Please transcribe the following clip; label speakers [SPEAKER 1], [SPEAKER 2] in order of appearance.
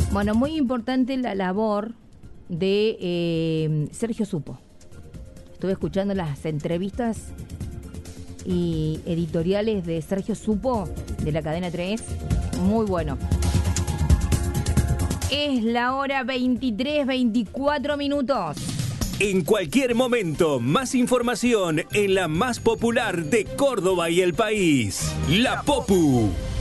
[SPEAKER 1] Bueno, muy importante la labor de Sergio Supo. Estuve escuchando las entrevistas y editoriales de Sergio Supo de la cadena 3. Muy bueno. Es la hora 23:24 minutos.
[SPEAKER 2] En cualquier momento, más información en la más popular de Córdoba y el país. La Popu.